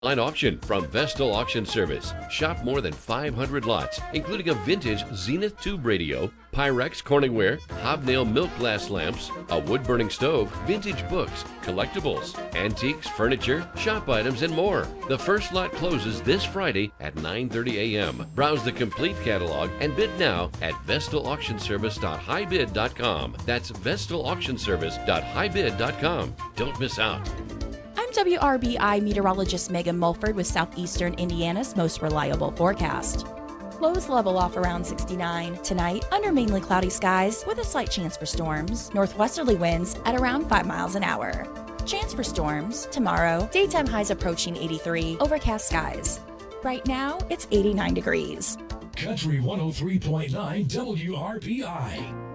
Line auction from Vestal Auction Service. Shop more than 500 lots, including a vintage Zenith tube radio, Pyrex Corningware, hobnail milk glass lamps, a wood-burning stove, vintage books, collectibles, antiques, furniture, shop items, and more. The first lot closes this Friday at 9:30 a.m. Browse the complete catalog and bid now at vestalauctionservice.highbid.com. That's vestalauctionservice.highbid.com. Don't miss out. I'm WRBI meteorologist Megan Mulford with Southeastern Indiana's most reliable forecast. Lows level off around 69. Tonight, under mainly cloudy skies with a slight chance for storms. Northwesterly winds at around 5 miles an hour. Chance for storms tomorrow. Daytime highs approaching 83. Overcast skies. Right now, it's 89 degrees. Country 103.9 WRBI.